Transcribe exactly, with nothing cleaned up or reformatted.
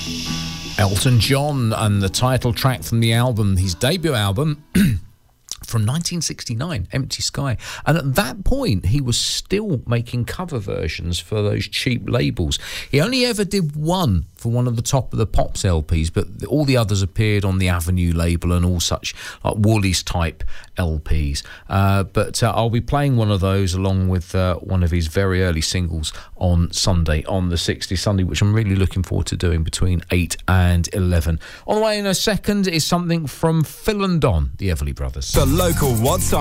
Elton John and the title track from the album, his debut album from nineteen sixty-nine, Empty Sky. And at that point, he was still making cover versions for those cheap labels. He only ever did one for one of the Top of the Pops L Ps, but all the others appeared on the Avenue label and all such, like Woolies type L Ps. Uh, but uh, I'll be playing one of those along with uh, one of his very early singles on Sunday, on the sixtieth Sunday, which I'm really looking forward to doing between eight and eleven. On the way in a second is something from Phil and Don, the Everly Brothers. The local WhatsApp.